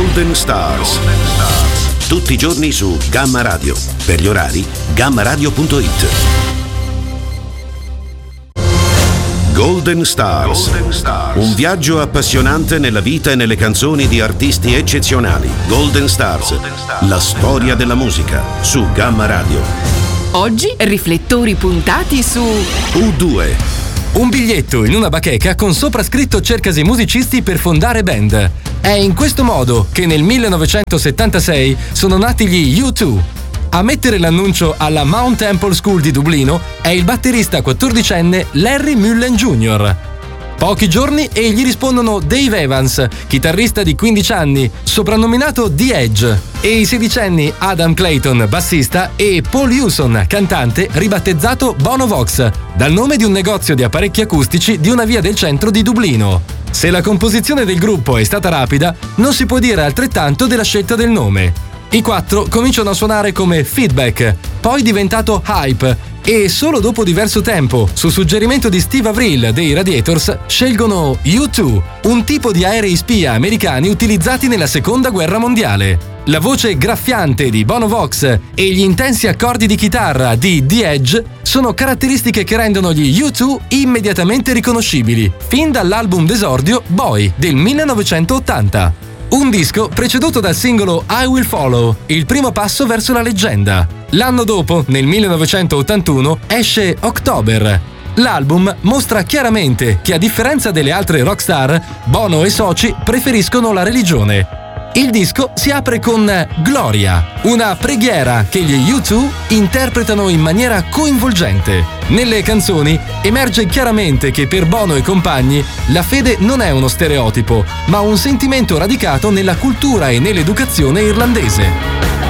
Golden Stars. Tutti i giorni su Gamma Radio. Per gli orari, gammaradio.it. Golden Stars. Un viaggio appassionante nella vita e nelle canzoni di artisti eccezionali. Golden Stars. La storia della musica su Gamma Radio. Oggi riflettori puntati su U2. Un biglietto in una bacheca con sopra scritto cercasi musicisti per fondare band. È in questo modo che nel 1976 sono nati gli U2. A mettere l'annuncio alla Mount Temple School di Dublino è il batterista 14enne Larry Mullen Jr. Pochi giorni e gli rispondono Dave Evans, chitarrista di 15 anni, soprannominato The Edge, e i 16enni Adam Clayton, bassista, e Paul Hewson, cantante, ribattezzato Bono Vox, dal nome di un negozio di apparecchi acustici di una via del centro di Dublino. Se la composizione del gruppo è stata rapida, non si può dire altrettanto della scelta del nome. I quattro cominciano a suonare come Feedback, poi diventato Hype, e solo dopo diverso tempo, su suggerimento di Steve Avril dei Radiators, scelgono U2, un tipo di aerei spia americani utilizzati nella Seconda Guerra Mondiale. La voce graffiante di Bono Vox e gli intensi accordi di chitarra di The Edge sono caratteristiche che rendono gli U2 immediatamente riconoscibili, fin dall'album d'esordio Boy del 1980. Un disco preceduto dal singolo I Will Follow, il primo passo verso la leggenda. L'anno dopo, nel 1981, esce October. L'album mostra chiaramente che, a differenza delle altre rockstar, Bono e soci preferiscono la religione. Il disco si apre con Gloria, una preghiera che gli U2 interpretano in maniera coinvolgente. Nelle canzoni emerge chiaramente che per Bono e compagni la fede non è uno stereotipo, ma un sentimento radicato nella cultura e nell'educazione irlandese.